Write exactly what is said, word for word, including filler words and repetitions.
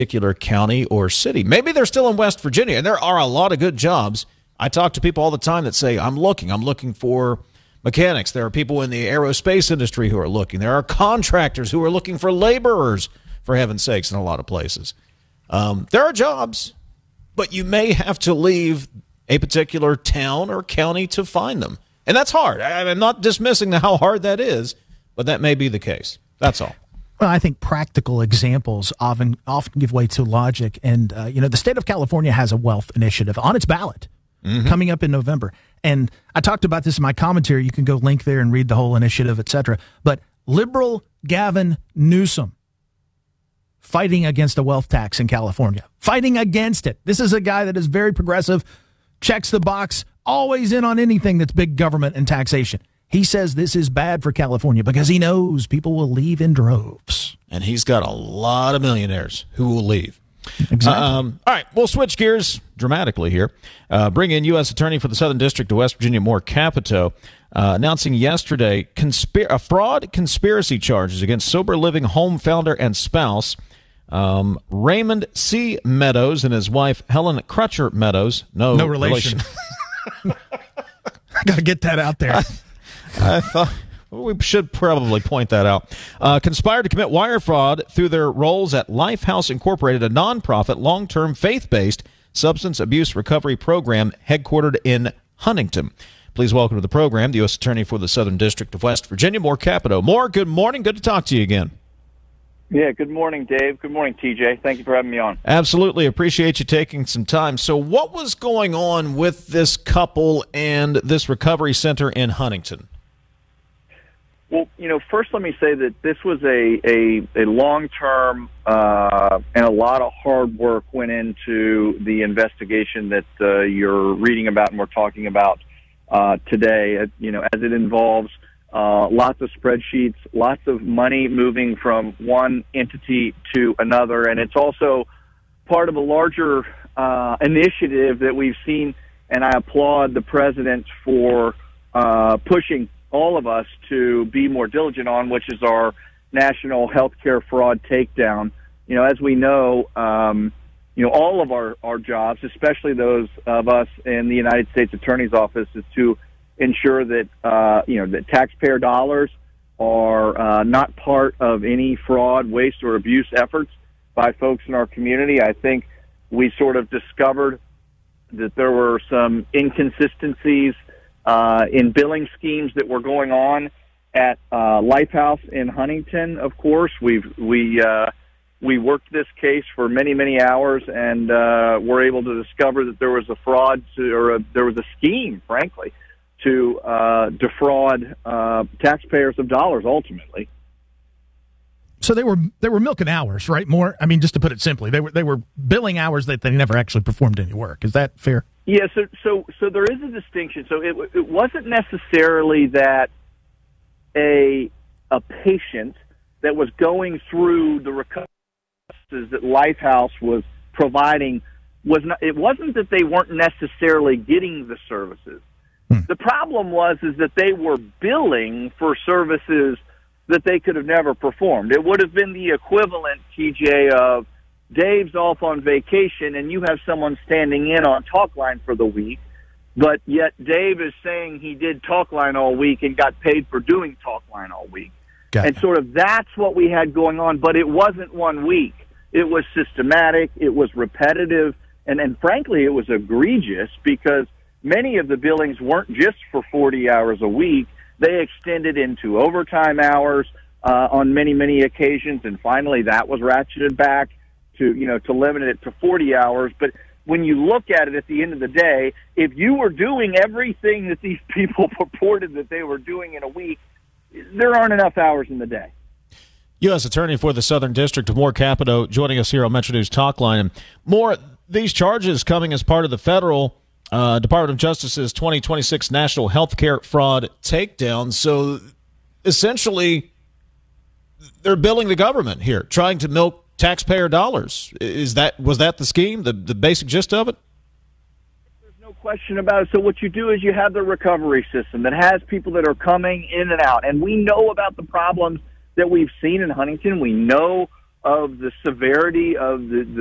particular county or city. Maybe they're still in West Virginia, and there are a lot of good jobs. I talk to people all the time that say, I'm looking. I'm looking for mechanics. There are people in the aerospace industry who are looking. There are contractors who are looking for laborers, for heaven's sakes, in a lot of places. Um, there are jobs, but you may have to leave a particular town or county to find them. And that's hard. I, I'm not dismissing how hard that is, but that may be the case. That's all. Well, I think practical examples often often give way to logic. And, uh, you know, the state of California has a wealth initiative on its ballot mm-hmm. coming up in November. And I talked about this in my commentary. You can go link there and read the whole initiative, et cetera. But liberal Gavin Newsom fighting against a wealth tax in California, fighting against it. This is a guy that is very progressive, checks the box, always in on anything that's big government and taxation. He says this is bad for California because he knows people will leave in droves. And he's got a lot of millionaires who will leave. Exactly. Um, all right, we'll switch gears dramatically here. Uh, bring in U S Attorney for the Southern District of West Virginia, Moore Capito, uh, announcing yesterday conspir- a fraud conspiracy charges against Sober Living home founder and spouse um, Raymond C. Meadows and his wife Helen Crutcher Meadows. No, no relation. relation. I got to get that out there. I, I thought we should probably point that out. Uh, conspired to commit wire fraud through their roles at Lifehouse Incorporated, a nonprofit, long-term, faith-based substance abuse recovery program headquartered in Huntington. Please welcome to the program the U S Attorney for the Southern District of West Virginia, Moore Capito. Moore, good morning. Good to talk to you again. Yeah, good morning, Dave. Good morning, T J. Thank you for having me on. Absolutely. Appreciate you taking some time. So what was going on with this couple and this recovery center in Huntington? Well, you know, first let me say that this was a, a, a long-term uh, and a lot of hard work went into the investigation that uh, you're reading about and we're talking about uh, today, uh, you know, as it involves uh, lots of spreadsheets, lots of money moving from one entity to another, and it's also part of a larger uh, initiative that we've seen, and I applaud the president for uh, pushing all of us to be more diligent on, which is our national healthcare fraud takedown. You know, as we know, um, you know, all of our, our jobs, especially those of us in the United States Attorney's Office, is to ensure that, uh, you know, that taxpayer dollars are uh, not part of any fraud, waste, or abuse efforts by folks in our community. I think we sort of discovered that there were some inconsistencies Uh, in billing schemes that were going on at uh, Lifehouse in Huntington. Of course, we've we uh, we worked this case for many many hours, and uh, were able to discover that there was a fraud to, or a, there was a scheme, frankly, to uh, defraud uh, taxpayers of dollars. Ultimately, so they were they were milking hours, right? More, I mean, just to put it simply, they were they were billing hours that they never actually performed any work. Is that fair? Yeah, so so so there is a distinction. So it it wasn't necessarily that a a patient that was going through the recovery that Lifehouse was providing was not. It wasn't that they weren't necessarily getting the services. Hmm. The problem was is that they were billing for services that they could have never performed. It would have been the equivalent, T J, of Dave's off on vacation and you have someone standing in on Talkline for the week, but yet Dave is saying he did Talkline all week and got paid for doing Talkline all week. Got and it. Sort of that's what we had going on, but it wasn't one week. It was systematic, it was repetitive, and, and frankly, it was egregious because many of the billings weren't just for forty hours a week. They extended into overtime hours uh, on many, many occasions, and finally that was ratcheted back to, you know, to limit it to forty hours. But when you look at it at the end of the day, if you were doing everything that these people purported that they were doing in a week, there aren't enough hours in the day. U S Attorney for the Southern District of Moore Capito joining us here on Metro News Talkline. And more, these charges coming as part of the federal uh, Department of Justice's twenty twenty-six National Healthcare Fraud Takedown. So essentially, they're billing the government here, trying to milk taxpayer dollars. Is that was that the scheme, the the basic gist of it? There's no question about it. So what you do is you have the recovery system that has people that are coming in and out, and we know about the problems that we've seen in Huntington. We know of the severity of the,